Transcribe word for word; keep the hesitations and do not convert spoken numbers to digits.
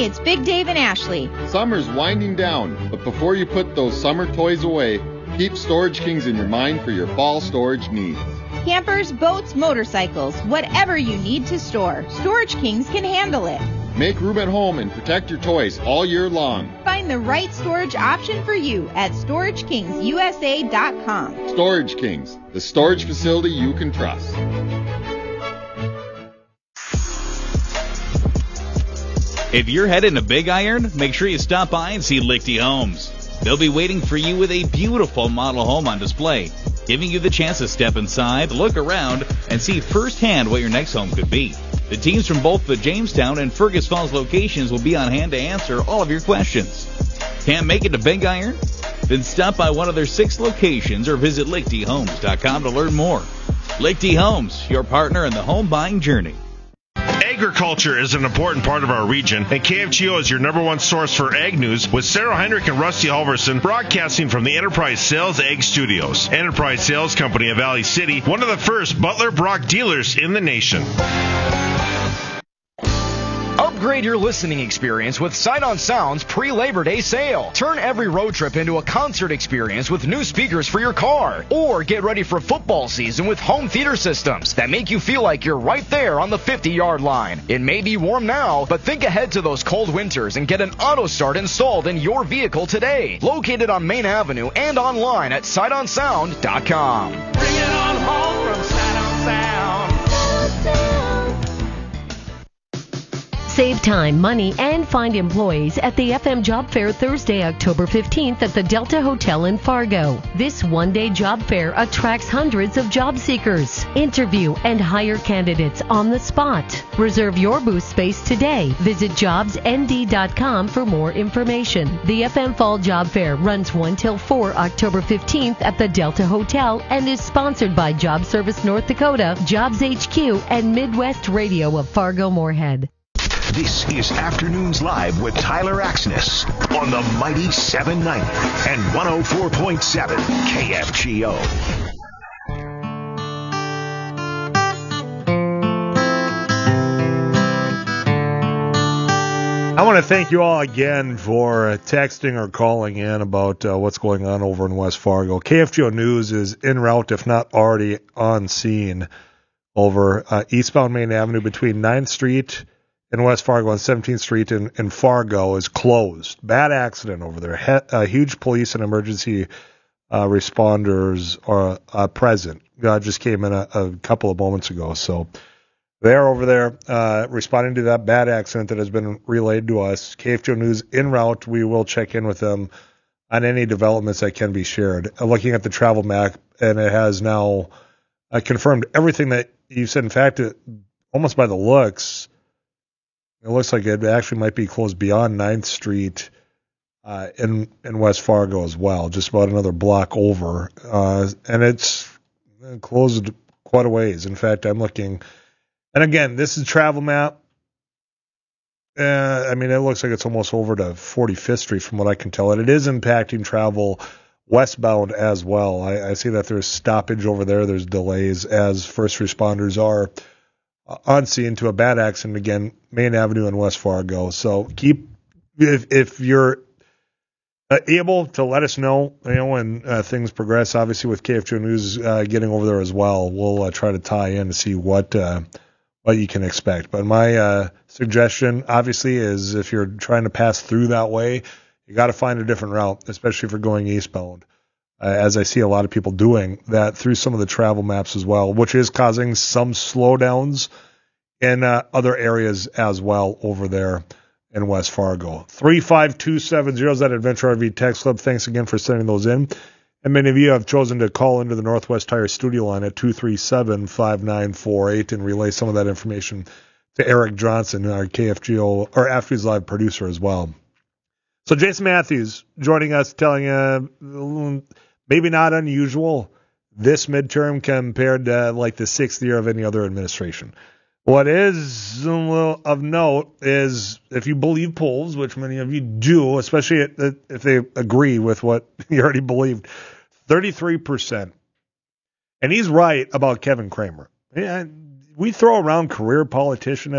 Hey, it's Big Dave and Ashley. Summer's winding down, but before you put those summer toys away, keep Storage Kings in your mind for your fall storage needs. Campers, boats, motorcycles, whatever you need to store, Storage Kings can handle it. Make room at home and protect your toys all year long. Find the right storage option for you at storage kings u s a dot com. Storage Kings, the storage facility you can trust. If you're heading to Big Iron, make sure you stop by and see Lichty Homes. They'll be waiting for you with a beautiful model home on display, giving you the chance to step inside, look around, and see firsthand what your next home could be. The teams from both the Jamestown and Fergus Falls locations will be on hand to answer all of your questions. Can't make it to Big Iron? Then stop by one of their six locations or visit lichty homes dot com to learn more. Lichty Homes, your partner in the home buying journey. Agriculture is an important part of our region, and K F G O is your number one source for ag news, with Sarah Heinrich and Rusty Halverson broadcasting from the Enterprise Sales Ag Studios. Enterprise Sales Company of Valley City, one of the first Butler Brock dealers in the nation. Upgrade your listening experience with Sight on Sound's pre-Labor Day sale. Turn every road trip into a concert experience with new speakers for your car. Or get ready for football season with home theater systems that make you feel like you're right there on the fifty-yard line. It may be warm now, but think ahead to those cold winters and get an auto start installed in your vehicle today. Located on Main Avenue and online at sight on sound dot com. Bring it on home from Sight on Sound. Save time, money, and find employees at the F M Job Fair Thursday, October fifteenth at the Delta Hotel in Fargo. This one-day job fair attracts hundreds of job seekers. Interview and hire candidates on the spot. Reserve your booth space today. Visit jobs n d dot com for more information. The F M Fall Job Fair runs one till four October fifteenth at the Delta Hotel and is sponsored by Job Service North Dakota, Jobs H Q, and Midwest Radio of Fargo-Moorhead. This is Afternoons Live with Tyler Axness on the mighty seven ninety and one oh four point seven K F G O. I want to thank you all again for texting or calling in about uh, what's going on over in West Fargo. K F G O News is en route, if not already on scene, over uh, eastbound Main Avenue between ninth Street in West Fargo and seventeenth Street in, in Fargo is closed. Bad accident over there. He, uh, huge police and emergency uh, responders are uh, present. God just came in a, a couple of moments ago. So they're over there uh, responding to that bad accident that has been relayed to us. K F G O News en route. We will check in with them on any developments that can be shared. Uh, looking at the travel map, and it has now uh, confirmed everything that you said. In fact, it, almost by the looks, it looks like it actually might be closed beyond ninth Street uh, in in West Fargo as well, just about another block over. Uh, and it's closed quite a ways. In fact, I'm looking, and again, this is travel map. Uh, I mean, it looks like it's almost over to forty-fifth Street from what I can tell. And it is impacting travel westbound as well. I, I see that there's stoppage over there. There's delays as first responders are on scene to a bad accident again, Main Avenue in West Fargo. So keep, if if you're uh, able to let us know, you know, when uh, things progress. Obviously, with K F G O News uh, getting over there as well, we'll uh, try to tie in to see what uh, what you can expect. But my uh, suggestion, obviously, is if you're trying to pass through that way, you got to find a different route, especially if you're going eastbound. Uh, as I see a lot of people doing that through some of the travel maps as well, which is causing some slowdowns in uh, other areas as well over there in West Fargo. three five two seven zero is that Adventure R V Text Club. Thanks again for sending those in. And many of you have chosen to call into the Northwest Tire studio line at two three seven, five nine four eight and relay some of that information to Eric Johnson, our K F G O, or Afternoons Live producer as well. So Jason Matthews joining us, telling you, maybe not unusual this midterm compared to like the sixth year of any other administration. What is a little of note is, if you believe polls, which many of you do, especially if they agree with what you already believed, thirty-three percent. And he's right about Kevin Cramer. Yeah, we throw around career politician